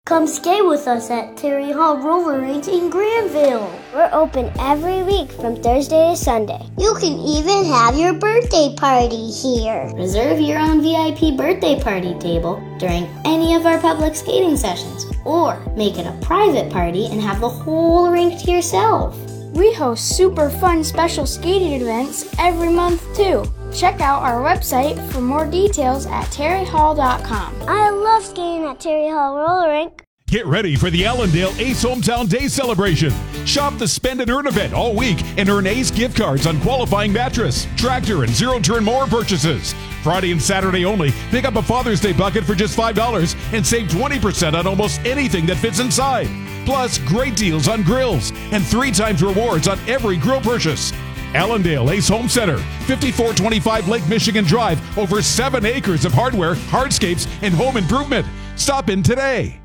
Come skate with us at Terry Hall Roller Rink in Granville. We're open every week from Thursday to Sunday. You can even have your birthday party here. Reserve your own VIP birthday party table during any of our public skating sessions, or make it a private party and have the whole rink to yourself. We host super fun special skating events every month too. Check out our website for more details at terryhall.com. I love skating at Terry Hall Roller Rink. Get ready for the Allendale Ace Hometown Day celebration. Shop the Spend and Earn event all week and earn Ace gift cards on qualifying mattress, tractor, and zero-turn mower purchases. Friday and Saturday only, pick up a Father's Day bucket for just $5 and save 20% on almost anything that fits inside. Plus, great deals on grills and 3 times rewards on every grill purchase. Allendale Ace Home Center, 5425 Lake Michigan Drive, over 7 acres of hardware, hardscapes, and home improvement. Stop in today.